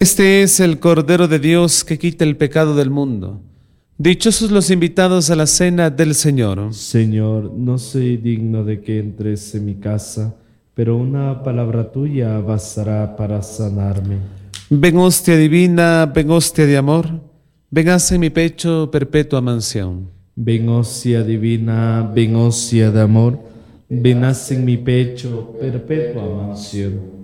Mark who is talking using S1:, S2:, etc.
S1: Este es el Cordero de Dios que quita el pecado del mundo. Dichosos los invitados a la cena del Señor.
S2: Señor, no soy digno de que entres en mi casa, pero una palabra tuya bastará para sanarme.
S1: Ven hostia divina, ven hostia de amor, ven haz en mi pecho perpetua mansión.
S2: Ven hostia divina, ven hostia de amor, ven haz en mi pecho perpetua mansión.